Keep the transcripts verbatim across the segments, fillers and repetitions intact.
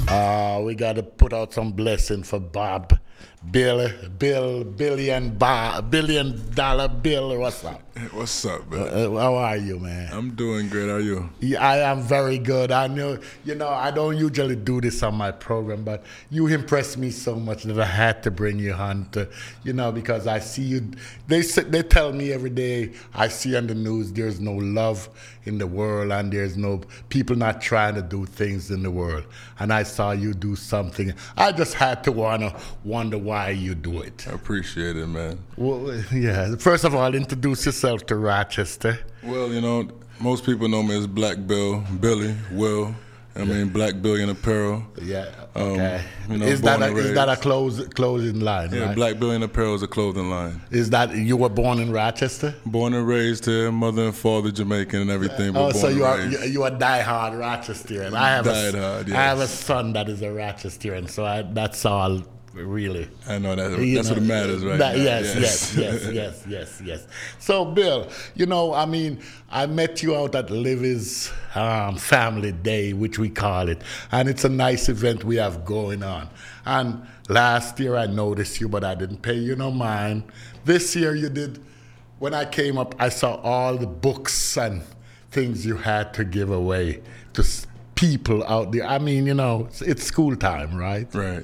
Uh, we got to put out some blessing for Bob. Bill, Bill, billion, Bob, billion dollar Bill. What's up? What's up, man? Uh, how are you, man? I'm doing great. How are you? Yeah, I am very good. I know, you know, I don't usually do this on my program, but you impressed me so much that I had to bring you on to, you know, because I see you. They say, they tell me every day I see on the news there's no love in the world and there's no people not trying to do things in the world. And I saw you do something. I just had to wanna wonder why you do it. I appreciate it, man. Well, yeah. First of all, introduce yourself to Rochester. Well, you know, most people know me as Black Bill, Billy, Will. I mean, Black Billion Apparel. Yeah. Okay. Um, you know, is that born a, and is that a raised. close, clothing line? Yeah, right? Black Billion Apparel is a clothing line. Is that you were born in Rochester? Born and raised here, mother and father Jamaican and everything. But Oh, born so and you are raised. you, you are diehard Rochesterian. I have a, Diehard, I have a yes. son that is a Rochesterian, so I, that's all really. I know that. You That's know, what matters, right? that- now. yes, yes, yes, yes, yes, yes. So, Bill, you know, I mean, I met you out at Livy's um, Family Day, which we call it, and it's a nice event we have going on. And last year I noticed you, but I didn't pay you no mind. This year you did. When I came up, I saw all the books and things you had to give away to s- people out there. I mean, you know, it's, it's school time, right? Right.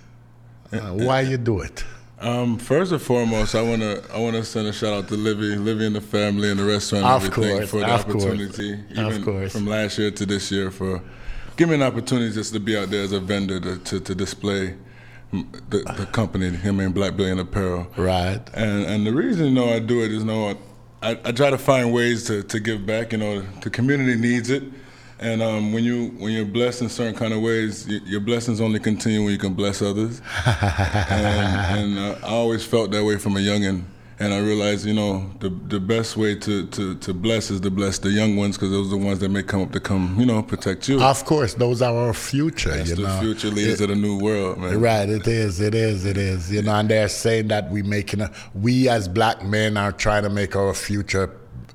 Uh, why you do it? Um, first and foremost, I wanna I wanna send a shout out to Livy, Livy and the family and the restaurant and Of everything course, for the of course, opportunity, of even course. from last year to this year, for giving me an opportunity just to be out there as a vendor to to, to display the, the company, him and Black Billion Apparel. Right. And and the reason, you know, I do it is, you know, I, I try to find ways to, to give back. You know, the community needs it. And um, when you when you're blessed in certain kind of ways, y- your blessings only continue when you can bless others. and and uh, I always felt that way from a youngin', and I realized, you know, the the best way to, to, to bless is to bless the young ones, because those are the ones that may come up to come, you know, protect you. Of course, those are our future. That's you the know. future leaders of the new world, man. Right, it is, it is, it is. You know, and they're saying that we making a, we as black men are trying to make our future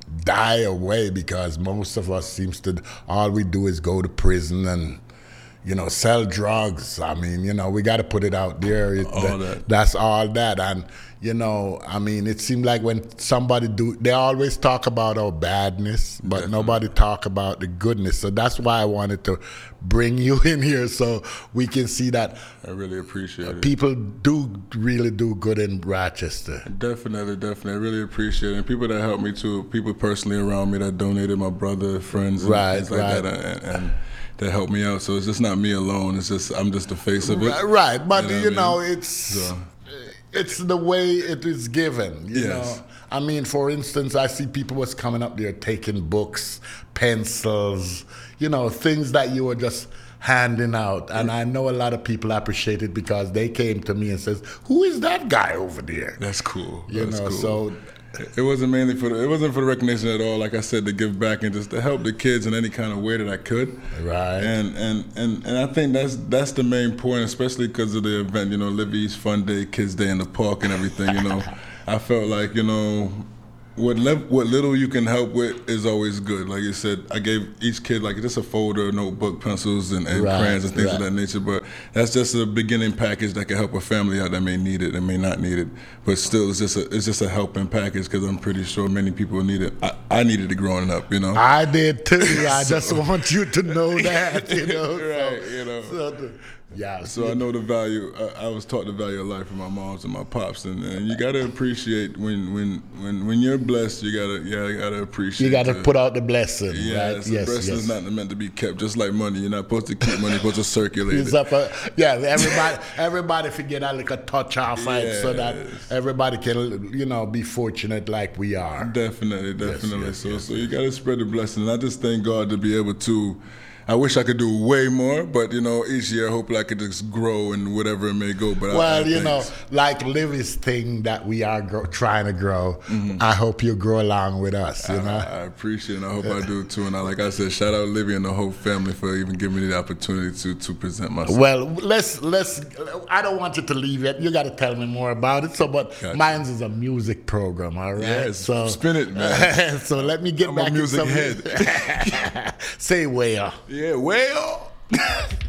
die away, because most of us seems to, all we do is go to prison and, you know, sell drugs. I mean, you know, we got to put it out there. It, All that- that. That's all that. And, you know, I mean, it seemed like when somebody do, they always talk about our badness, but Definitely. nobody talk about the goodness. So that's why I wanted to bring you in here so we can see that I really appreciate it. people do really do good in Rochester. Definitely, definitely. I really appreciate it. And people that helped me too, people personally around me that donated, my brother, friends, and Right, things like right. that, and, and that helped me out. So it's just not me alone. It's just, I'm just the face of it. Right, right. But You know you what I know, mean? it's So- it's the way it is given. You Yes. know, I mean, for instance, I see people was coming up there taking books, pencils, you know, things that you were just handing out, and I know a lot of people appreciate it because they came to me and says, "Who is that guy over there?" That's cool. You That's know, cool. so It wasn't mainly for the, it wasn't for the recognition at all. Like I said, to give back and just to help the kids in any kind of way that I could. Right. And and and, and I think that's that's the main point, especially because of the event. You know, Livy's Fun Day, Kids Day in the park and everything. You know, I felt like, you know, what li- what little you can help with is always good. Like you said, I gave each kid like just a folder, notebook, pencils, and, and Right, crayons and things right. of that nature. But that's just a beginning package that can help a family out that may need it and may not need it. But still, it's just a it's just a helping package, because I'm pretty sure many people need it. I, I needed it growing up, you know. I did too. I just want you to know that, you know. Right, so, you know. so the- yeah. So I know the value. I, I was taught the value of life from my moms and my pops, and, and you gotta appreciate when when when when you're blessed. You gotta yeah, you gotta appreciate. You got to the- put out the blessing, Yeah, right? so blessing is not meant to be kept. Just like money, you're not supposed to keep money. You're supposed to circulate It's it. up a, yeah, everybody everybody forget a little touch off it so that Yes. everybody can, you know, be fortunate like we are. Definitely, definitely. yes, so yes, so you gotta spread the blessing. And I just thank God to be able to. I wish I could do way more, but you know, each year hopefully I could just grow and whatever it may go. But I, Well, I you think- know, like Livy's thing that we are grow, trying to grow, Mm-hmm. I hope you grow along with us, you I, know? I appreciate it. And I hope I do too. And I, like I said, shout out Livy and the whole family for even giving me the opportunity to to present myself. Well, let's let's. I don't want you to leave it. You got to tell me more about it. So, but Gotcha. mine's is a music program, all right? Yes, so spin it, man. so let me get I'm a back music in some head. Say where. Yeah, well.